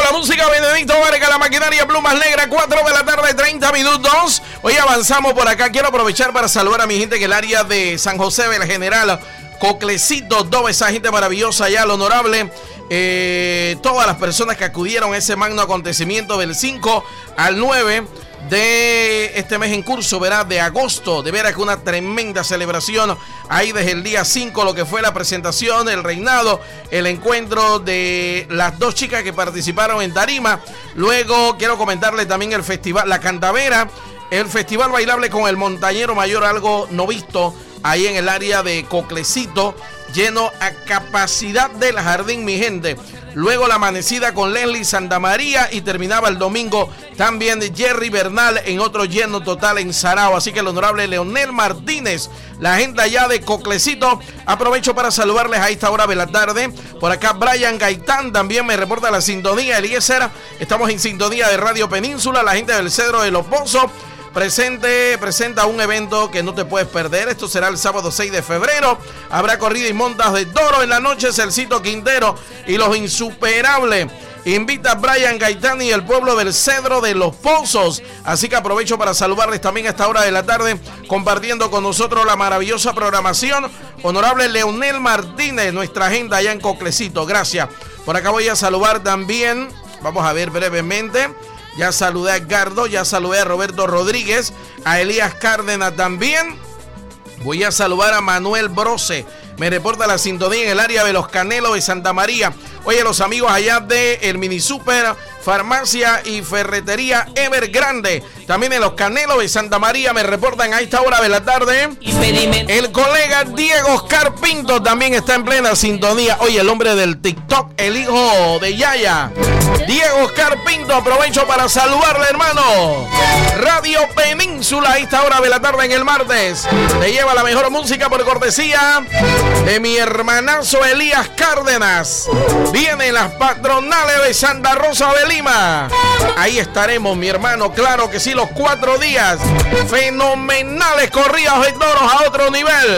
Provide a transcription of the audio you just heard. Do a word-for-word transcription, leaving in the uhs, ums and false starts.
la música, Benedicto Vargas, la maquinaria Plumas Negras, cuatro de la tarde, treinta minutos. Hoy avanzamos por acá. Quiero aprovechar para saludar a mi gente que el área de San José del General, Coclecito, toda esa gente maravillosa allá, lo honorable. Eh, todas las personas que acudieron a ese magno acontecimiento del cinco al nueve de este mes en curso, verá, de agosto. De veras que una tremenda celebración ahí desde el día cinco, lo que fue la presentación, el reinado, el encuentro de las dos chicas que participaron en tarima. Luego quiero comentarle también el festival, la Cantavera, el festival bailable con el Montañero Mayor, algo no visto ahí en el área de Coclecito, lleno a capacidad del jardín, mi gente. Luego la amanecida con Leslie Santamaría y terminaba el domingo también de Jerry Bernal en otro lleno total en Sarao. Así que el honorable Leonel Martínez, la gente allá de Coclecito, aprovecho para saludarles a esta hora de la tarde. Por acá Brian Gaitán también me reporta la sintonía. Eliezer, estamos en sintonía de Radio Península, la gente del Cedro de los Pozos. Presente, presenta un evento que no te puedes perder. Esto será el sábado seis de febrero. Habrá corrida y montas de toro en la noche. Celcito Quintero y los insuperables. Invita a Brian Gaitán y el pueblo del Cedro de los Pozos. Así que aprovecho para saludarles también a esta hora de la tarde, compartiendo con nosotros la maravillosa programación. Honorable Leonel Martínez, nuestra agenda allá en Coclecito. Gracias. Por acá voy a saludar también. Vamos a ver brevemente. Ya saludé a Edgardo, ya saludé a Roberto Rodríguez, a Elías Cárdenas también. Voy a saludar a Manuel Brose. Me reporta la sintonía en el área de los Canelos de Santa María. Oye, los amigos allá de el Mini Super, Farmacia y Ferretería Evergrande. También en los Canelos de Santa María me reportan a esta hora de la tarde. El colega Diego Oscar Pinto también está en plena sintonía. Oye, el hombre del TikTok, el hijo de Yaya. Diego Oscar Pinto, aprovecho para saludarle, hermano. Radio Península a esta hora de la tarde en el martes. Te lleva la mejor música por cortesía de mi hermanazo Elías Cárdenas. Vienen las patronales de Santa Rosa de Lima. Ahí estaremos, mi hermano, claro que sí, los cuatro días. Fenomenales corridas de toros a otro nivel.